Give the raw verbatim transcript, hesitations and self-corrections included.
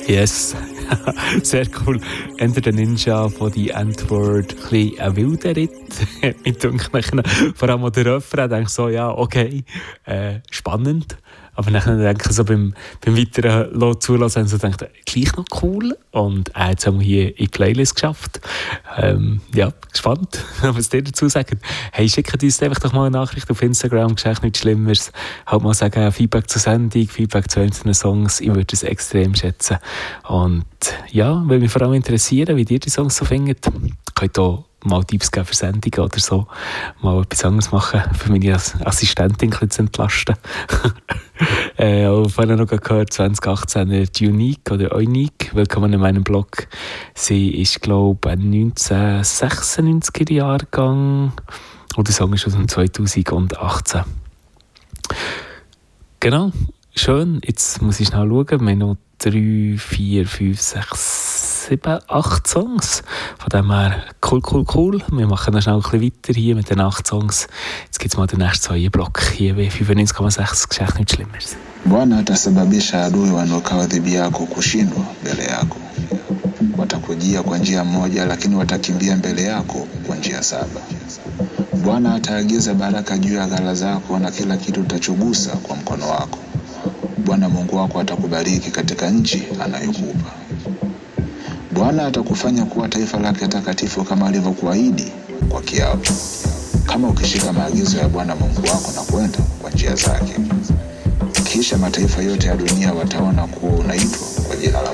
Yes, sehr cool. Enter the Ninja von die Antwort, ein bisschen ein wilder Ritt. Ich denke, vor allem an der Refrain denke ich so, ja, okay, äh, spannend. Aber dann denke ich so beim, beim weiteren Zulassen, so denke ich, gleich noch cool. Und er hat es hier in die Playlist geschafft. Ähm, ja, gespannt, was dir dazu sagen. Hey, schickt uns einfach doch mal eine Nachricht auf Instagram, Geschenk nichts Schlimmeres. Halt mal sagen, Feedback zur Sendung, Feedback zu einzelnen Songs. Ich würde es extrem schätzen. Und ja, würde mich vor allem interessieren, wie ihr die Songs so findet. Könnt auch mal Tipps geben für Sendungen oder so. Mal etwas anderes machen, für meine Assistentin zu entlasten. äh, auch vorhin noch gehört, zwanzig achtzehn die Unique oder Unique. Willkommen in meinem Blog. Sie ist, glaube ich, ein neunzehnhundertsechsundneunziger Jahrgang. Und der Song ist aus dem zweitausendachtzehn. Genau, schön. Jetzt muss ich schnell schauen. Wir haben noch drei, vier, fünf, sechs, sieben, acht Songs. Von dem her cool, cool, cool. Wir machen dann schnell ein bisschen weiter hier mit den acht Songs. Jetzt gibt es mal den nächsten zwei Block hier bei fünfundneunzig Komma sechs. Geschenk nichts Schlimmeres. Bwana atasababisha adui wanaokao dhidi yako kushindwa mbele yako. Watakujia kwa njia moja, lakini watakimbia mbele yako kwa njia saba. Bwana ataagiza baraka juu ya ghala zako na kila kitu utachogusa kwa mkono wako. Bwana Mungu wako atakubariki katika nchi anayokupa. Bwana atakufanya kuwa taifa lake takatifu kama alivyokuahidi kwa kiapo. Kama ukishika maagizo ya Bwana Mungu wako na kwenda kwa njia zake. Kisha mataifa yote ya dunia wataona kuwa unaitwa kwa jina la